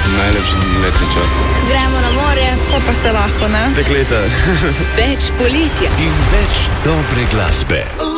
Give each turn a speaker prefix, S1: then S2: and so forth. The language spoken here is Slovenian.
S1: Najlepši letni čas.
S2: Gremo na morje, pa se lahko, ne?
S1: Dekleta.
S3: Več poletja
S4: in več dobre glasbe.